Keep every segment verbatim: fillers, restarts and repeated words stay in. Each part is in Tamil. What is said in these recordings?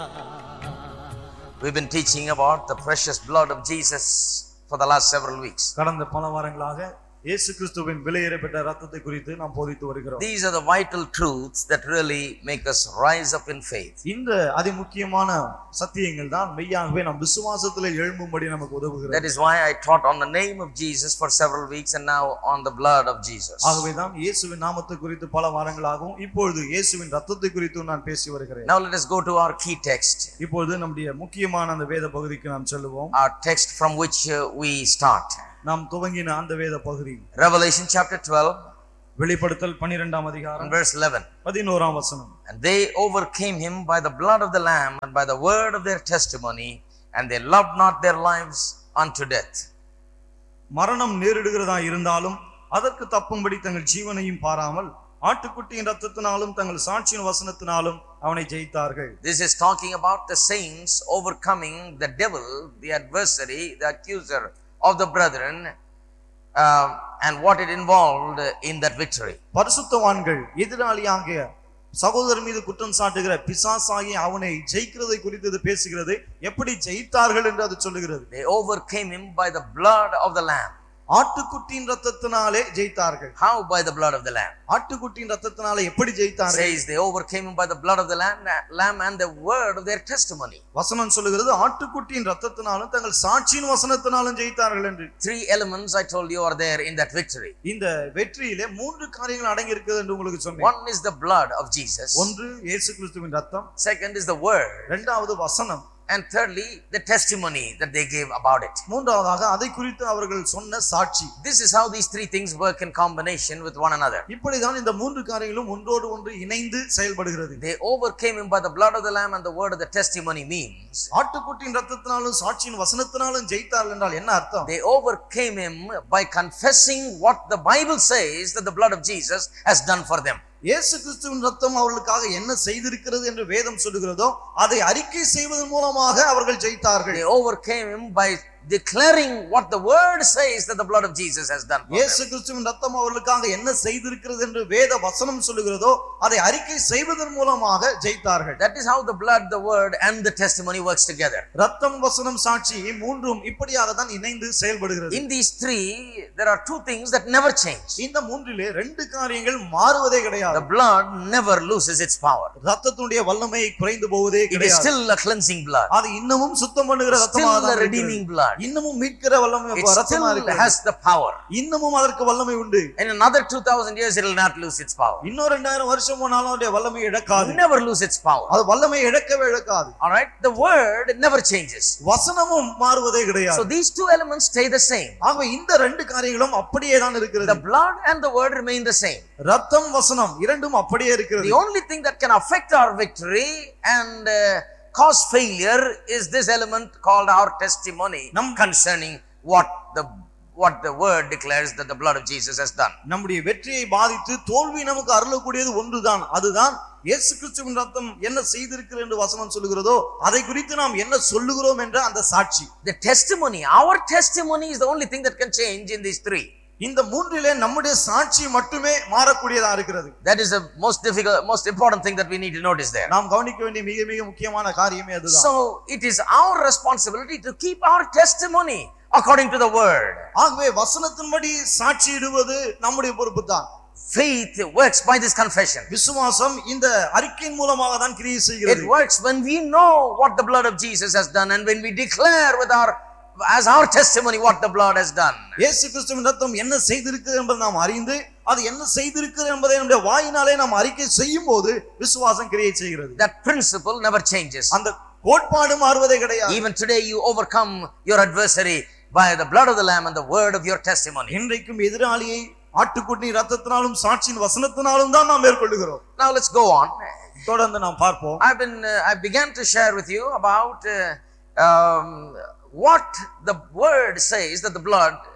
We've been teaching about the precious blood of Jesus for the last several weeks. கடந்த பல வாரங்களாக இயேசு கிறிஸ்துவின் விலையேறப்பட்ட இரத்தத்தை குறித்து நாம் போதித்து வருகிறோம். These are the vital truths that really make us rise up in faith. இந்த அதிமுக்கியமான சத்தியங்கள் தான் மெய்யாகவே நாம் விசுவாசத்திலே எழும்பும்படி நமக்கு உதவுகிறது. That is why I taught on the name of Jesus for several weeks and now on the blood of Jesus. ஆகவே தான் இயேசுவின் நாமத்தை குறித்து பல வாரங்களாகவும் இப்பொழுது இயேசுவின் இரத்தத்தை குறித்து நான் பேசி வருகிறேன். Now let us go to our key text. இப்பொழுது நம்முடைய முக்கியமான அந்த வேத பகுதிக்கு நாம் செல்லுவோம். Our text from which uh, we start. நாம் துவங்கின அந்த வேத பகுதி Revelation chapter twelve, வெளிப்படுத்தல் பன்னிரண்டாம் அதிகாரம் verse eleven. பதினோராம் வசனம். And they overcame him by the blood of the Lamb and by the word of their testimony, and they loved not their lives unto death. மரணம் நேரிடுகிறதா இருந்தாலும் அதற்கு தப்பும்படி தங்கள் ஜீவனையும் பாராமல் ஆட்டுக்குட்டியின் இரத்தத்தினாலும் தங்கள் சாட்சியின் வசனத்தினாலும் அவனை ஜெயித்தார்கள். This is talking about the saints overcoming the devil, the adversary, the accuser of the brethren, uh, and what it involved in that victory. பரிசுத்தவான்கள் எதிராளியாகிய சகோதரர் மீது குற்றம் சாட்டுகிற பிசாசாகிய அவனை ஜெயிக்கிறதை குறித்து இது பேசுகிறது. எப்படி ஜெயித்தார்கள் என்று அது சொல்லுகிறது. They overcame him by the blood of the Lamb. ஆட்டுக்குட்டியின் இரத்தத்தினாலே ஜெயித்தார்கள். How? By the blood of the Lamb. ஆட்டுக்குட்டியின் இரத்தத்தினாலே எப்படி ஜெயித்தார்கள்? Says they overcame him by the blood of the lamb, lamb and the word of their testimony. வசனம் சொல்லுகிறது ஆட்டுக்குட்டியின் இரத்தத்தினாலும் தங்கள் சாட்சியின் வசனத்தினாலும் ஜெயித்தார்கள் என்று. Three elements I told you are there in that victory. இந்த வெற்றியிலே மூன்று காரியங்கள் அடங்கி இருக்குது என்று உங்களுக்கு சொன்னேன். One is the blood of Jesus. ஒன்று இயேசு கிறிஸ்துவின் இரத்தம். Second is the word. இரண்டாவது வசனம். And thirdly, the testimony that they gave about it. மூன்றாவதாக அதை குறித்து அவர்கள் சொன்ன சாட்சி. This is how these three things work in combination with one another. இப்படிதான் இந்த மூன்று காரியங்களும் ஒன்றோடு ஒன்று இணைந்து செயல்படுகிறது. They overcame him by the blood of the lamb and the word of the testimony means ஆட்டுக்குட்டியின் இரத்தத்தினாலும் சாட்சியின் வசனத்தினாலும் ஜெயித்தார்கள் என்றால் என்ன அர்த்தம்? They overcame him by confessing what the Bible says that the blood of Jesus has done for them. இயேசு கிறிஸ்துவின் இரத்தம் அவர்களுக்காக என்ன செய்திருக்கிறது என்று வேதம் சொல்லுகிறதோ அதை அறிக்கை செய்வதன் மூலமாக அவர்கள் ஜெயித்தார்கள். They overcame him by declaring what the word says that the blood of Jesus has done for இயேசு them. கிறிஸ்துவின் இரத்தம் அவர்களுக்காக என்ன செய்திருக்கிறது என்று வேத வசனம் சொல்லுகிறதோ அதை அறிக்கை செய்வதன் மூலமாக ஜெயித்தார்கள். That is how the blood, the word and the testimony works together. இரத்தம் வசனம் சாட்சி மூன்றும் இப்படியாக தான் இணைந்து செயல்படுகிறது. In these three there are two things that never change. இந்த மூன்றிலே ரெண்டு காரியங்கள் மாறுவதே கிடையாது. The blood never loses its power. இரத்தத்துடைய வல்லமை குறைந்து போவதே It is கிடையாது. still a cleansing blood. அது இன்னமும் சுத்தம் பண்ணுகிற இரத்தமாக Still தான் a இருக்கிறது. redeeming blood. இன்னமும் மீட்கிற வல்லமை It இரத்தமா still இருக்கிறது. has the power. இன்னமும் அதற்கு வல்லமை உண்டு. In another two thousand years it will not lose its power. இன்னும் இரண்டாயிரம் வருஷம் போனாலும் அதோட வல்லமை இழக்காது. Never lose its power. அது வல்லமை இழக்கவே இழக்காது. All right, the word never changes. வசனமும் மாறுவதே So கிடையாது. these two elements stay the same. ஆகவே இந்த ரெண்டு காரியங்களும் அப்படியே தான் The இருக்கிறது. blood and the word remain the same. ரத்தம் வசனம் இரண்டும் அப்படியே இருக்கிறது. The only thing that can affect our victory and uh, cause failure is this element called our testimony Nam- concerning what the what the word declares that the blood of Jesus has done. நம்முடைய வெற்றியை பாதித்து தோல்வி நமக்கு அருளக்கூடியது ஒன்றுதான். அதுதான் இயேசு கிறிஸ்துவின் ரத்தம் என்ன செய்திருக்கிறது என்று வசனம் சொல்லுகிறதோ அதை குறித்து நாம் என்ன சொல்லுகிறோம் என்ற அந்த சாட்சி. The testimony, our testimony is the only thing that can change in these three. இந்த மூன்றிலே நம்முடைய சாட்சி மட்டுமே மாறக்கூடியதா இருக்கிறது. That is the most difficult, most important thing that we need to notice there. நாம் கவனிக்க வேண்டிய மிக மிக முக்கியமான காரியமே அதுதான். So it is our responsibility to keep our testimony according to the word. ஆகவே வசனத்தின்படி சாட்சியிடுவது நம்முடைய பொறுப்பு தான். Faith works by this confession. விசுவாசம் இந்த அறிக்கையின் மூலமாக தான் கிரியை It செய்கிறது. works when we know what the blood of Jesus has done and when we declare with our as our testimony what the blood has done. இயேசு கிறிஸ்துவின் ரத்தம் என்ன செய்திருக்கிறது என்பதை நாம் அறிந்து அது என்ன செய்திருக்கிறது என்பதை நம்முடைய வாயினாலே நாம் அறிக்கை செய்யும்போது விசுவாசம் கிரியை செய்கிறது. That principle never changes. அந்த கோட்பாடு மாறுவதே கிடையாது. Even today you overcome your adversary by the blood of the lamb and the word of your testimony. இன்றைக்கும் எதிராளியை ஆட்டுக்குட்டி இரத்தத்தினாலும் சாட்சியின் வசனத்தினாலும் தான் நாம் மேற்கொள்கிறோம். Now let's go on. தொடர்ந்து நாம் பார்ப்போம். I've been uh, I began to share with you about uh, um, what the word says that the blood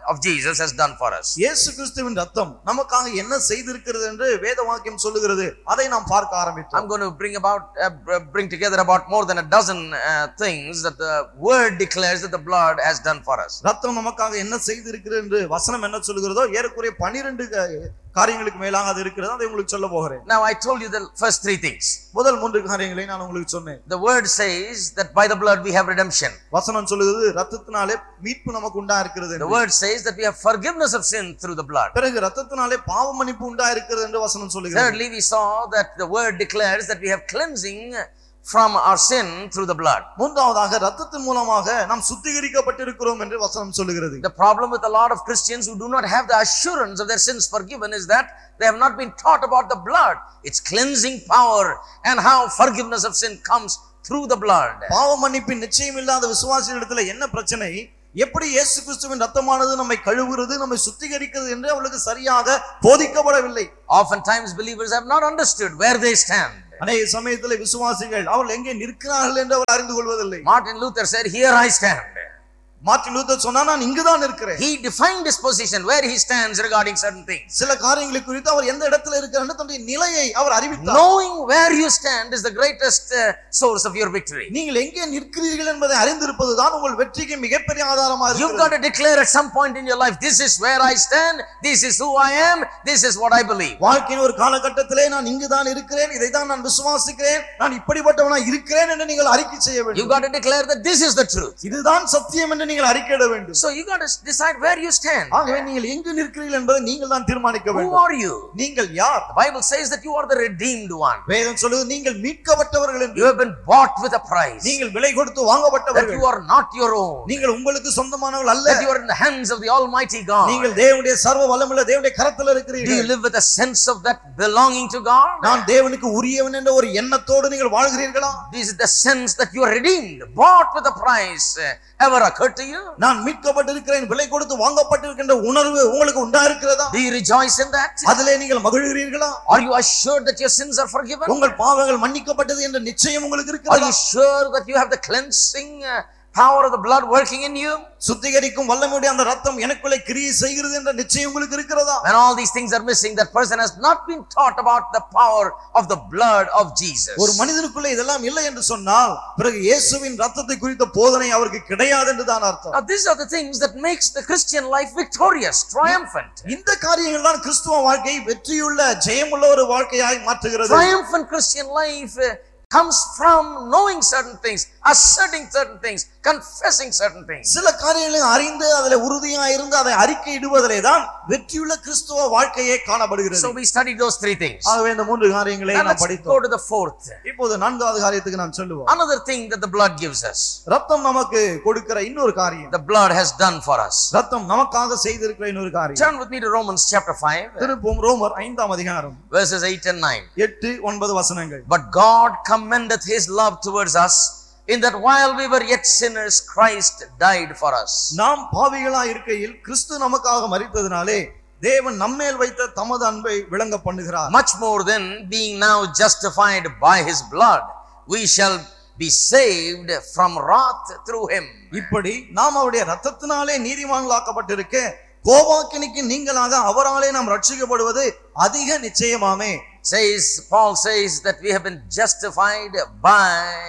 of Jesus has done for us. இயேசு கிறிஸ்துவின் ரத்தம் நமக்காக என்ன செய்திருக்கிறது என்று வேத வாக்கியம் சொல்லுகிறது. அதை நாம் பார்க்க ஆரம்பித்தோம். I'm going to bring about uh, bring together about more than a dozen uh, things that the word declares that the blood has done for us. ரத்தம் நமக்காக என்ன செய்திருக்கிறது என்று வசனம் என்ன சொல்லுகிறதோ ஏறக்குறைய பன்னிரண்டு காரியங்களுக்கு மேலாக அது இருக்கிறது. அதை உங்களுக்கு சொல்ல போகிறேன். Now I told you the first three things. முதல் மூன்று காரியங்களை நான் உங்களுக்கு சொன்னேன். The word says that by the blood we have redemption. வசனம் சொல்லுகிறது இரத்தத்தினாலே மீட்பு நமக்கு உண்டா இருக்கிறது. The word says that we have forgiveness of sin through the blood. பிறகு இரத்தத்தினாலே பாவ மன்னிப்பு உண்டா இருக்கிறது என்று வசனம் சொல்லுகிறது. Thirdly, we saw that the word declares that we have cleansing from our sin through the blood. மூன்றாவதாக இரத்தத்தின் மூலமாக நாம் சுத்திகரிக்கப்பட்டிருக்கிறோம் என்று வசனம் சொல்லுகிறது. The problem with a lot of Christians who do not have the assurance of their sins forgiven is that they have not been taught about the blood, its cleansing power, and how forgiveness of sin comes through the blood. பாவ மன்னிப்பின் நிச்சயம் இல்லாத விசுவாசிகளிடத்தில் என்ன பிரச்சனை? எப்படி இயேசு கிறிஸ்துவின் இரத்தமானது நம்மை கழுவுகிறது, நம்மை சுத்திகரிக்கிறது என்று அவளுக்கு சரியாக போதிக்கப்படவில்லை. Oftentimes believers have not understood where they stand. அநேக சமயத்தில் விசுவாசிகள் அவர்கள் எங்கே நிற்கிறார்கள் என்று அவர் அறிந்து கொள்வதில்லை. Martin Luther said, "Here I stand." Martin Luther சொன்னா நான் இங்குதான் இருக்கிறேன். He defined his position where he stands regarding certain things. சில காரியங்களை குறித்து அவர் எந்த இடத்துல இருக்கிறார் என்று தன்னுடைய நிலையை அவர் அறிவித்தார். Knowing where you stand is the greatest uh, source of your victory. நீங்கள் எங்கே நிற்கிறீர்கள் என்பதை அறிந்திருப்பதுதான் உங்கள் வெற்றிக்கு மிகப்பெரிய ஆதாரமாக இருக்கிறது. You've got to declare at some point in your life, this is where I stand, this is who I am, this is what I believe. வாழ்க்கையின் ஒரு காலகட்டத்திலே நான் இங்குதான் இருக்கிறேன், இதை தான் நான் விசுவாசிக்கிறேன், நான் இப்படிப்பட்டவனா இருக்கிறேன் என்று நீங்கள் அறிக்கை செய்ய வேண்டும். You've got to declare that this is the truth. இதுதான் சத்தியம் என்று நீங்கள் அறிக்கையிட வேண்டும். So you got to decide where you stand. ஆகவே நீங்கள் எங்கு நிற்கிறீர்கள் என்பதை நீங்கள் தான் தீர்மானிக்க வேண்டும். Who are you? நீங்கள் யார்? The Bible says that you are the redeemed one. வேதம் சொல்லுது நீங்கள் மீட்கப்பட்டவர்கள் என்று. You have been bought with a price. நீங்கள் விலை கொடுத்து வாங்கப்பட்டவர்கள். That you are not your own. நீங்கள் உங்களுக்கு சொந்தமானவர்கள் அல்ல. That you are in the hands of the Almighty God. நீங்கள் தேவனுடைய சர்வ வல்லமையுள்ள தேவனுடைய கரத்தில் இருக்கிறீர்கள். Do you live with a sense of that belonging to God? நான் தேவனுக்கு உரியவன் என்ற ஒரு எண்ணத்தோடு நீங்கள் வாழ்கிறீர்களா? This is the sense that you are redeemed, bought with a price. Ever occurred to you? நான் மீட்கப்பட்டிருக்கிறேன், விலை கொடுத்து வாங்கப்பட்டிருக்கின்ற உணர்வு உங்களுக்கு உண்டா இருக்கிறதா? Do you rejoice in that? அதிலே நீங்கள் மகிழ்கிறீர்களா? Are you assured that your sins are forgiven? உங்கள் பாவங்கள் மன்னிக்கப்பட்டது என்ற நிச்சயம் உங்களுக்கு Are இருக்கிறதா? you sure that you have the cleansing uh, power of the blood working in you? சுத்திகரிக்கும் வல்லமையுடைய அந்த ரத்தம் எனக்குள்ளே கிரியை செய்கிறது என்ற நிச்சயம் உங்களுக்கு இருக்கிறதா? When all these things are missing, that person has not been taught about the power of the blood of Jesus. ஒரு மனிதனுக்குள்ளே இதெல்லாம் இல்லை என்று சொன்னால் பிறகு இயேசுவின் ரத்தத்தை குறித்த போதனை அவருக்கு கிடையாது என்று தான் அர்த்தம். Now these are the things that makes the Christian life victorious, triumphant. இந்த காரியங்கள் தான் கிறிஸ்துவ வாழ்க்கையை வெற்றியுள்ள ஜெயமுள்ள ஒரு வாழ்க்கையாய் மாற்றுகிறது. Triumphant Christian life uh, comes from knowing certain things, asserting certain things, confessing certain things. சில காரியங்களை அறிந்து அதிலே உறுதியாக இருந்து அதை அறிக்கையிடுவதிலே தான் வெற்றியுள்ள கிறிஸ்துவ வாழ்க்கையே காணப்படுகிறது. So we studied those three things. ஆகவே இந்த மூன்று காரியங்களை நாம் Let's go படித்தோம். to the fourth. இப்போது நான்காவது காரியத்துக்கு நாம் செல்லுவோம். Another thing that the blood gives us. ரத்தம் நமக்கு கொடுக்கிற இன்னொரு காரியம். The blood has done for us. ரத்தம் நமக்காக செய்திருக்கிற இன்னொரு காரியம். Turn with me to Romans chapter five. திருப்பும் ரோமர் ஐந்தாம் அதிகாரம் Verses eight and nine. எட்டு ஒன்பது வசனங்கள். But God commendeth his love towards us, in that while we were yet sinners, Christ died for us. நாம் பாவிகளாய் இருக்கையில் கிறிஸ்து நமக்காக மரித்ததினாலே தேவன் நம்மேல் வைத்த தமது அன்பை விளங்க பண்ணுகிறார். Much more than being now justified by his blood, we shall be saved from wrath through him. இப்படி நாம் அவருடைய இரத்தத்தினாலே நீதிமான்களாக்கப்பட்டிருக்க கோபாக்கினிக்கு நீங்களாக அவராலே நாம் ரட்சிக்கப்படுவது அதிக நிச்சயமாமே. Says Paul says that we have been justified by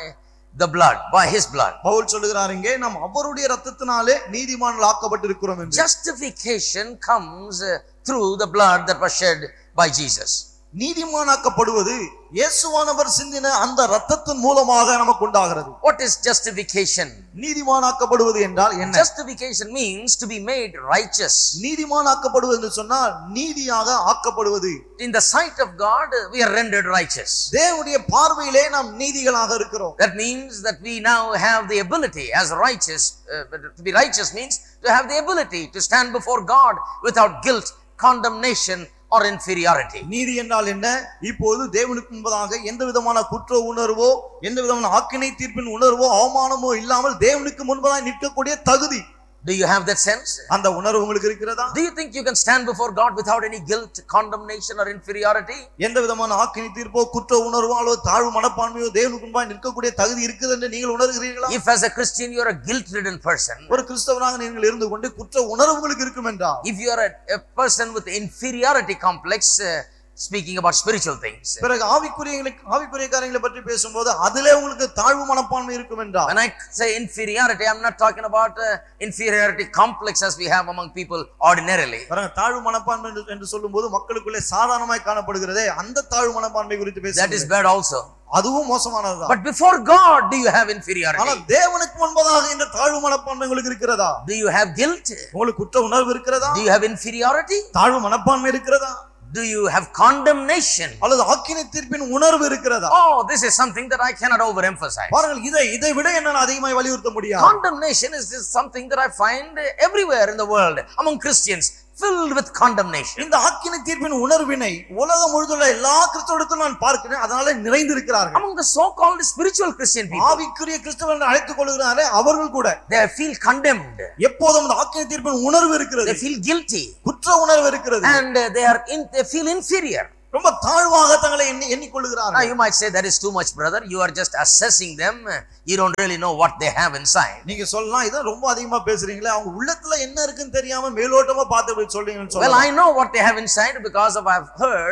the blood, by his blood. Pavul சொல்லுகிறார் இங்கே நாம் அவருடைய இரத்தத்தினாலே நீதிமான்களாக்கப்பட்டிருக்கிறோம் என்று. Justification comes through the blood that was shed by Jesus. நீதிமானாக்கப்படுவது இயேசுவானவர் சிந்தின அந்த இரத்தத்தின் மூலமாக நமக்கு உண்டாகிறது. What is justification? நீதிமானாக்கப்படுவது என்றால் என்ன? Justification means to be made righteous. நீதிமானாக்கப்படுவது என்று சொன்னால் நீதியாக ஆக்கப்படுவது. In the sight of God we are rendered righteous. தேவனுடைய பார்வையிலே நாம் நீதிகளாக இருக்கிறோம். That means that we now have the ability as righteous, uh, to be righteous means to have the ability to stand before God without guilt, condemnation or inferiority. நீதி என்றால் என்ன? இப்போது தேவனுக்கு முன்பதாக எந்த விதமான குற்ற உணர்வோ எந்த விதமான ஆக்கினை தீர்ப்பின் உணர்வோ அவமானமோ இல்லாமல் தேவனுக்கு முன்பதாக நிற்கக்கூடிய தகுதி. Do you have that sense? அந்த உணர்வு உங்களுக்கு இருக்கிறதா? Do you think you can stand before God without any guilt, condemnation or inferiority? எந்த விதமான ஆக்கினை தீர்ப்போ குற்ற உணர்வோ அல்லது தாழ்வு மனப்பான்மையோ தேவனுக்கு முன்பாக நிற்கக்கூடிய தகுதி இருக்குது என்று நீங்கள் உணர்கிறீர்களா? If as a Christian you are a guilt-ridden person, ஒரு கிறிஸ்தவனாக நீங்கள் இருந்து கொண்டு குற்ற உணர்வு உங்களுக்கு இருக்கும் என்றால், if you are a, a person with inferiority complex, uh, speaking about spiritual things, பிறகு ஆவிக்குரிய ஆவிக்குரிய காரியங்களை பற்றி பேசும்போது அதிலே உங்களுக்கு தாழ்வு மனப்பான்மை இருக்கும் என்றால், when I say inferiority, I'm not talking about uh, inferiority complex as we have among people ordinarily. பாருங்க, தாழ்வு மனப்பான்மை என்று சொல்லும்போது மக்களுக்குள்ளே சாதாரணமாய் காணப்படுகிறதே அந்த தாழ்வு மனப்பான்மை குறித்து பேசுகிறேன். That is bad also. அதுவும் மோசமானதுதான். But before God, do you have inferiority? ஆனா தேவனுக்கு முன்பதாக இந்த தாழ்வு மனப்பான்மை உங்களுக்கு இருக்கிறதா? Do you have guilt? உங்களுக்கு குற்ற உணர்வு இருக்கிறதா? Do you have inferiority? தாழ்வு மனப்பான்மை இருக்கிறதா? Do you have condemnation? அல்லது ஆக்கினை தீர்ப்பின் உணர்வு இருக்கிறதா? Oh, this is something that I cannot overemphasize. பாருங்கள், இதை இதை விட என்னால அதிகமாய் வலியுறுத்த முடியாது. Condemnation is just something that I find everywhere in the world among Christians, filled with condemnation. இந்த ஆக்கினை தீர்ப்பின் உணர்வினை உலகம் முழுதுள்ள எல்லா கிறிஸ்தவர்களும் நான் பார்க்கிறேன். அதனால நிறைந்து இருக்கிறார்கள். Among the so called spiritual Christian people, ஆவிக்குரிய கிறிஸ்தவர்கள் அழைத்துக் கொள்கிறாரே அவர்கள் கூட they feel condemned. எப்போதும் அந்த ஆக்கினை தீர்ப்பின் உணர்வு இருக்கிறது. They feel guilty. குற்ற உணர்வு இருக்கிறது. And they are in, they feel inferior. ரொம்ப தாழ்வாக தங்களை எண்ணி எண்ணிக்கொள்கிறார்கள். Now you might say that is too much, brother. You are just assessing them. You don't really know what they have inside. நீங்க சொல்லலாம், இத ரொம்ப அதிகமா பேசுறீங்களே, அவங்க உள்ளத்துல என்ன இருக்குன்னு தெரியாம மேலோட்டமா பார்த்து சொல்றீங்கன்னு Well, சொல்லலாம். I know what they have inside because of I've heard